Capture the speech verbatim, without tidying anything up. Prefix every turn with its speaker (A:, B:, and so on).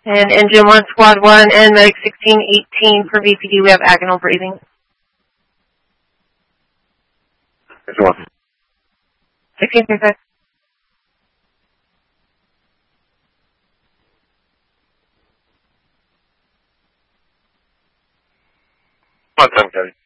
A: And Engine one, Squad one, and Medic sixteen eighteen for V P D. We have agonal breathing.
B: Engine one.
A: sixteen thirty-five.
B: One ten, Cody.